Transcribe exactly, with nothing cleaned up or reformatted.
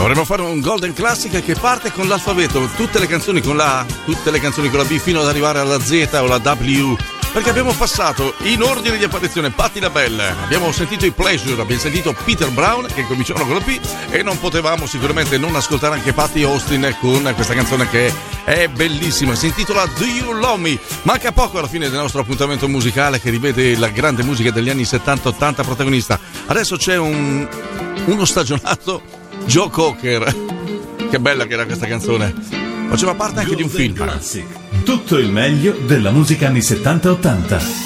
Vorremmo fare un Golden Classic che parte con l'alfabeto, tutte le canzoni con la A, tutte le canzoni con la B fino ad arrivare alla Z o la W, perché abbiamo passato in ordine di apparizione Patti LaBelle, abbiamo sentito i Pleasure, abbiamo sentito Peter Brown che cominciano con la P e non potevamo sicuramente non ascoltare anche Patti Austin con questa canzone che è bellissima, si intitola Do You Love Me. Manca poco alla fine del nostro appuntamento musicale che rivede la grande musica degli anni settanta ottanta protagonista. Adesso c'è un uno stagionato Joe Cocker, che bella che era questa canzone, faceva parte anche di un film. Classic. Tutto il meglio della musica anni settanta ottanta.